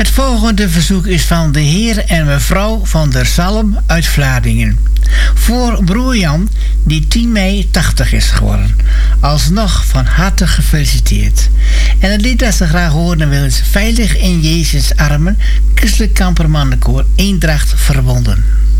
Het volgende verzoek is van de heer en mevrouw van der Zalm uit Vlaardingen. Voor broer Jan, die 10 mei 80 is geworden. Alsnog van harte gefeliciteerd. En het lied dat ze graag horen wil is Veilig in Jezus' armen, Christelijk Kampermannenkoor, Eendracht verbonden.